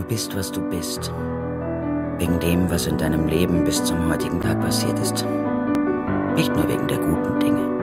Du bist, was du bist. Wegen dem, was in deinem Leben bis zum heutigen Tag passiert ist. Nicht nur wegen der guten Dinge.